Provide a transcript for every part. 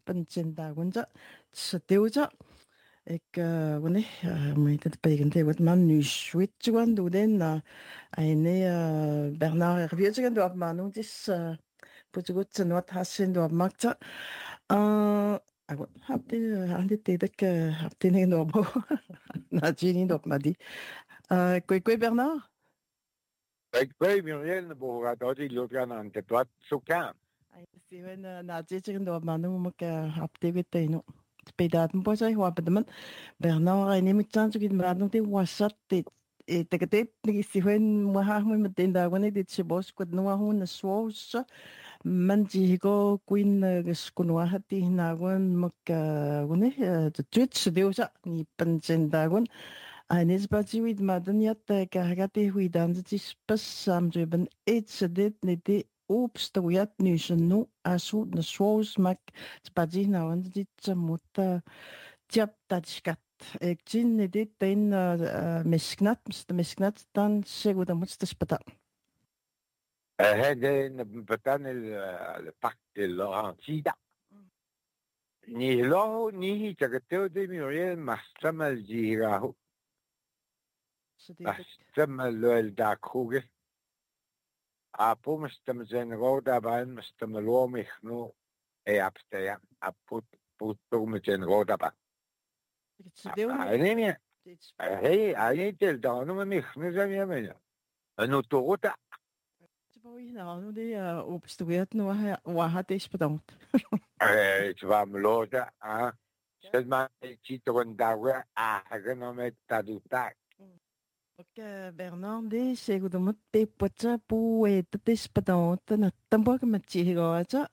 Panjendaagunta tsatiuta wanne muitat paigante wat man nuissuitsuan duden aine Bernard Hervieutsgan du abmanuntis putugut nuat hassin du abmakta habti andi tedak habti ne nobo najini dop madi koi Bernard Koi Muriel ne boga dodi logan an te twat sukan. Steven najitsin du abmanung mak habti witino Pedaten po sa huwapadaman Bernard ay nimitsan so gidmadong ti wasat ti tagatit nagisiwen mahahon matindawan ni dit si boss kod nuahon na swos manjigo queen skunwahat ti hinagon wani the twitch deusa ni pansendagon anis bajiwid madan yat kahagati huidan ti spas samjuban dit ni ti Oops, the weird news no asu na swos mak spaji na wan dit mutta tiap tatskat ekjin ni dit ten misknat dan seguda mutsta spata هذا بتان الباك اللورانتيدا ni lo ni tagateo de Muriel mastamal jirahu mastamal lo el da kruge apo mastamzen roda ban mastamalo michno e apsteya aput puto meten roda ba anemia hey ayetel da no michno zamia mena ano torota Boy nou die opstudeert nu wahat is bedankt. Het was meloda, Stel maar citron dawa, hagen met tadutak. Bernard die segu de mut pe potsa pu het is bedankt na tambo met chigoza.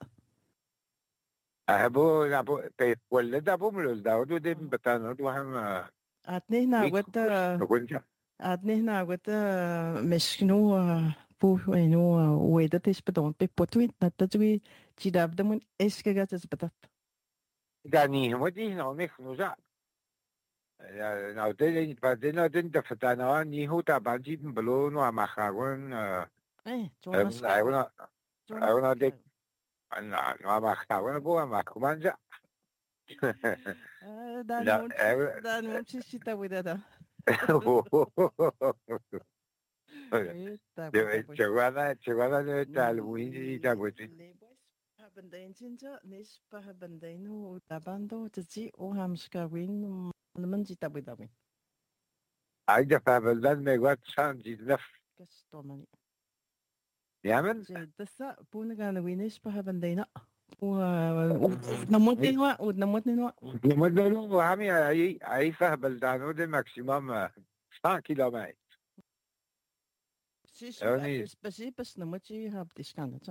Abo pe quelle da pomelo da do de betano do ham Atne na wat miskno pu eno we dat is bedankt pe potwit na dat we chidab de mun eskagat is bedankt. Gani mo di no me khnuza. Nou de padena den da fatana ni huta banji belo no amahagon I de no amahagon bo amakumanja. Dan moet je zitten with dat. Chegada de tal muy da buti. Bendenzinja nis pahabendenu tabando tzi o hamska win manji tabidawin. Ai da pabaldan me wat san di naf. Kastomani. Yamen? Dessa punagan winis pahabendena. Namotnwa. Namotnwa hami ai pahabaldano de maximum 100 km. Specifisch namochi hab diskanat.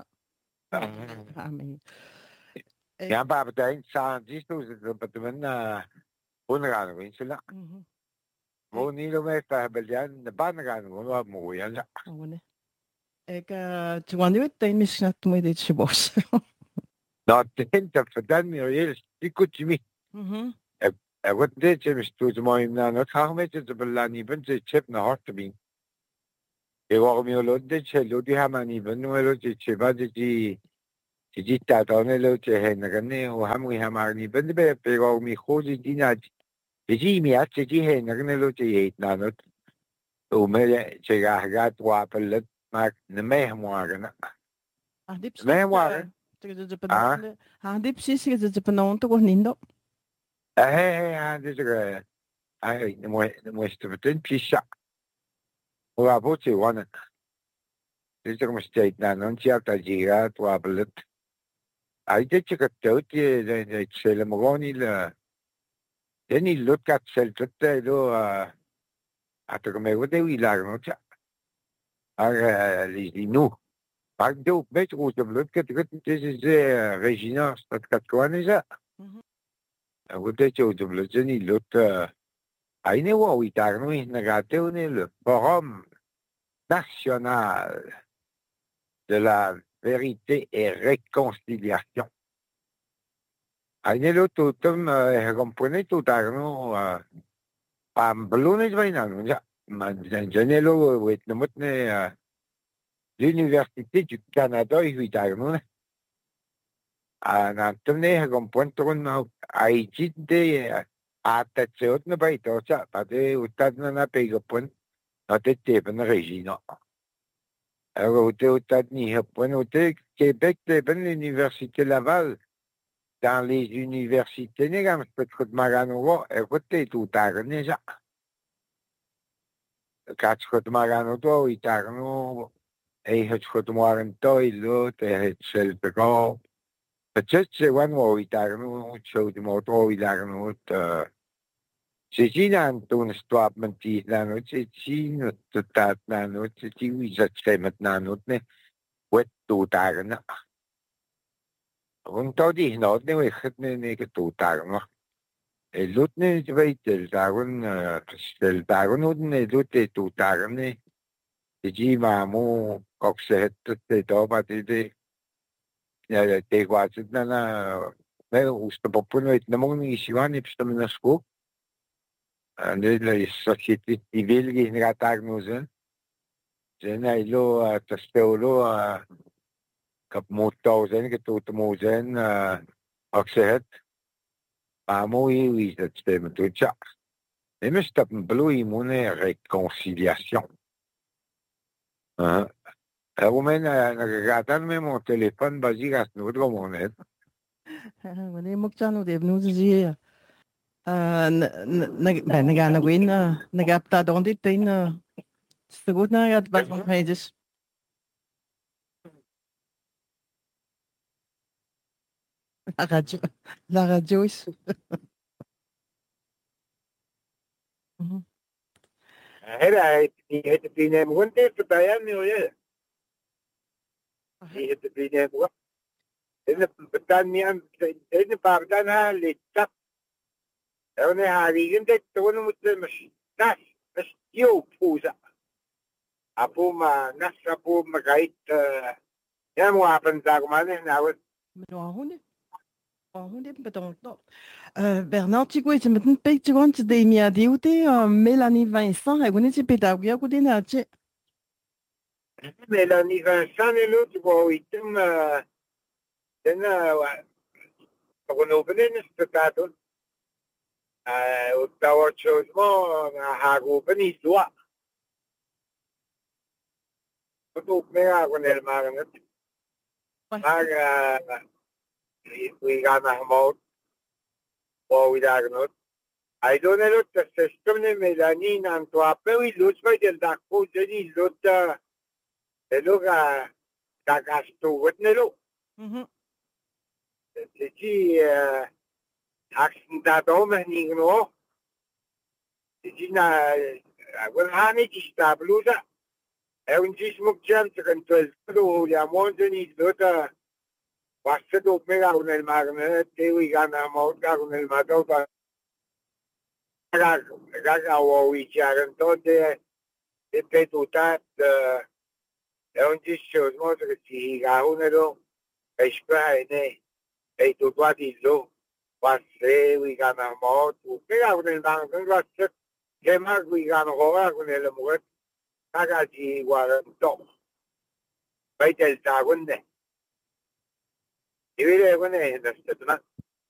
Ja, maar betekent samen die stoel dat we ondergaan in zullen. Hoe niet om even hebben dan de baan gaan wat mooi ja. Ik toen nu het is net met dit sebos. Nou, het dat verdan meer heel stukje mee. Wat dit je stoot mooi na het gaan met het belani bent je chip naar hart te bin. Ik wou me lo dit je lo die hebben niet ben no lo je wat die Jita done lo che henagane o hamri hamarni bende pero mi khoji dina ji mi at ji henagane lo che yet nanot o me che ga twa pelet mak ne me moagana me moagana dip sis de panon to nindo dit ga ai mo stupid pisha o aboche wana dit ga mistake nanon chi ata ji ga twa pelet Ai de che tot je cele mogoni la Deni lukat sel tutte lo ato come vede wi lagno cha li nu pak do met rote lukat dit is Regina stad Katwanisa Wat je de bluzeni lut ai ne wo wi tagno in negate le forum national de la vérité et réconciliation. Agnello tutum compone tutagno pamblone vainano ja ma Janello wet nomotne l'université du Canada uitagno Nantumne compuntron aichinte atatseot na baito sa pati utad na pegapon natetepan na regina. Utad ni hapon Québec tepan l'université Laval. Dans les universités negam peut magano écoute tout déjà. Quatre magano to itarno et het moranto ilo te sel pego. Peut-être c'est one itarno show de moto itarno c'est un ton stop menti nano c'est no tutat nano c'est wizat semet nano ne wet tout tarna. Und da die Gnade nicht nicht total. El lutne veitel dagun el dagun udne lute total ji mamu kokset te doba de ja te gwatsit na me usta popuno et na moni sivani pstamna sko ande la société civile qui n'a tagnozen zena ilo tastelo kap motozen ke tutmozen kokset mamu i dat stem tutja et me stap blui mone réconciliation Romain nagagatan mo mon téléphone basigas no dromonet Wani mukchano de bnuzi nagana gwin nagapta dondi tin sagut na gat ba pages la radio is Hela het bine munte tayan ni oye het bine mo en betanian en pardana litta one havigen det tono mutlemas das es yo pusa apuma nasa puma gait ya mo apen zagmane na wat honde bedankt. Bernard, tu sais, met een beetje rond de mia diute, Mélanie Vincent, et vous n'êtes pas d'ailleurs que des nages. Mélanie Vincent et l'autre, bon, ils t'aiment, on open in the pattern. Our chose more, have open is what. But open me out when they're married. We got a mouth. Or we don't know. I don't know the system de Mélanie and to appeal we lose by the Daco, Jenny looked the look at Dagasto, what no. She asking that woman, you know. She not, well, honey, she stop loser. I won't just smoke jam to control the amount of his daughter. Basta dope con il magnet, we got a mouth con il mato. Raga o wicharan tote e petutat un discio modo che si gaunero e spene e tu guardi lo passe we got a mouth che ha un banco che ma we got a con il muet ragazzi guarda vai del tagunne. Io vedo con